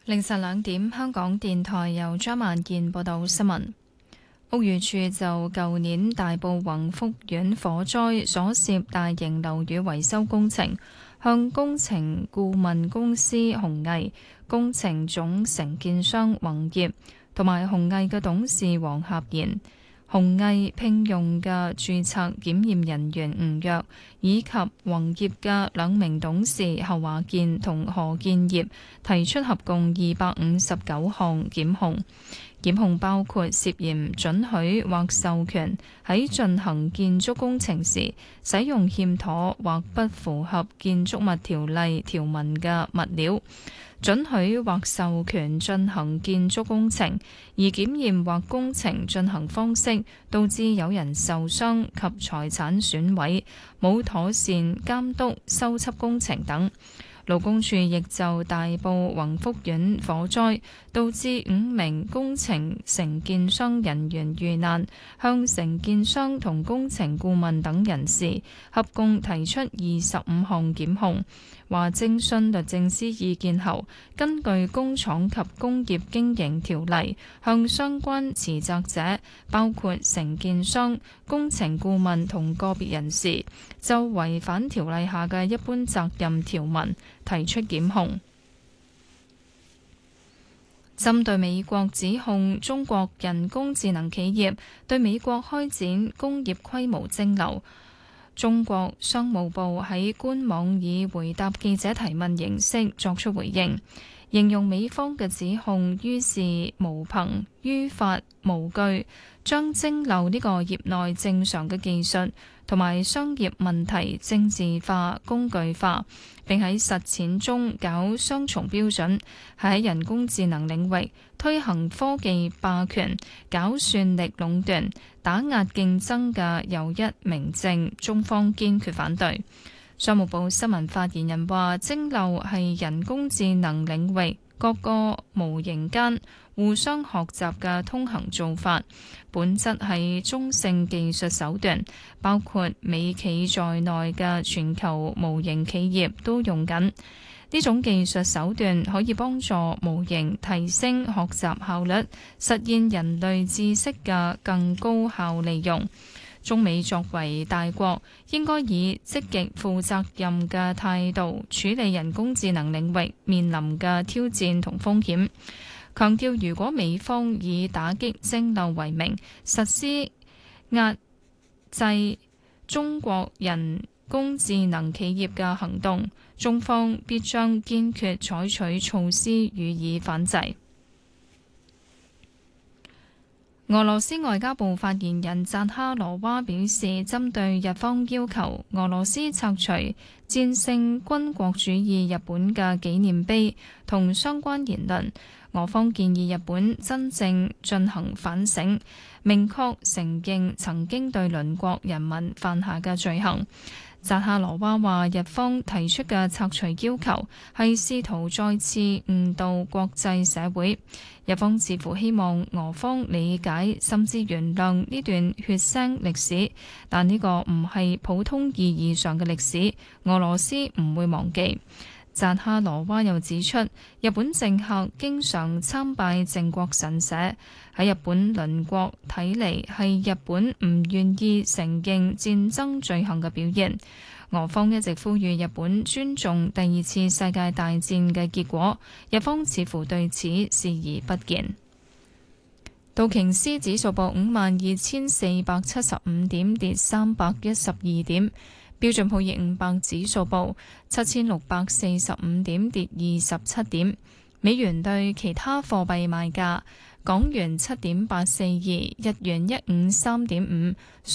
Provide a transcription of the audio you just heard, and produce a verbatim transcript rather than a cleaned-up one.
凌晨兩點，香港電台由張萬健報道新聞。屋宇署就舊年大埔宏福苑火災所涉大型樓宇維修工程，向工程顧問公司鴻毅、工程總承建商宏業同埋鴻毅嘅董事黃俠賢、鴻毅聘用嘅註冊檢驗人員吳躍，以及宏業嘅兩名董事侯華健同何建業提出合共二百五十九項檢控。檢控包括涉嫌准許或授權喺進行建築工程時使用欠妥或不符合建築物條例條文嘅物料，准許或授權進行建築工程，而檢驗或工程進行方式導致有人受傷及財產損毀，冇妥善監督修葺工程等。勞工處亦就大埔宏福苑火災導致五名工程承建商人員遇難，向承建商同工程顧問等人士合共提出二十五項檢控。話徵詢律政司意見後，根據《工廠及工業經營條例》，向相關持責者，包括承建商、工程顧問同個別人士，就違反條例下嘅一般責任條文提出檢控。針對美國指控中國人工智能企業對美國開展工業規模徵流，中國商務部喺官網以回答記者提問形式作出回應，形容美方嘅指控於事無憑、於法無據，將徵流呢個業內正常嘅技術同埋商業問題政治化、工具化，並喺實踐中搞雙重標準，係喺人工智能領域推行科技霸權、搞算力壟斷、打壓競爭嘅又一明證，中方堅決反對。商務部新聞發言人話：徵流係人工智能領域各個模型間互相學習嘅通行做法，本質係中性技術手段，包括美企在內嘅全球模型企業都用緊。呢種技術手段可以幫助模型提升學習效率，實現人類知識嘅更高效利用。中美作為大國，應該以積極負責任嘅態度處理人工智能領域面臨嘅挑戰同風險。強調，如果美方以打擊徵流為名，實施壓制中國人工智能企業嘅行動，中方必將堅決採取措施予以反制。俄羅斯外交部發言人扎哈羅娃表示，針對日方要求俄羅斯拆除戰勝軍國主義日本嘅紀念碑同相關言論，俄方建議日本真正進行反省，明確承認曾經對鄰國人民犯下嘅罪行。扎哈羅娃話：日方提出嘅拆除要求係試圖再次誤導國際社會，日方似乎希望俄方理解甚至原諒呢段血腥歷史，但呢個唔係普通意義上嘅歷史，俄羅斯唔會忘記。扎哈羅娃又指出，日本政客經常參拜靖國神社，喺日本鄰國睇嚟係日本唔願意承認戰爭罪行嘅表現。俄方一直呼籲日本尊重第二次世界大戰嘅結果，日方似乎對此視而不見。道瓊斯指數報五萬二千四百七十五點，跌三百一十二點。標準普爾五百指數報七千六百四十五點，跌二十七點。美元對其他貨幣賣價：港元七點八四二，日元一五三點五。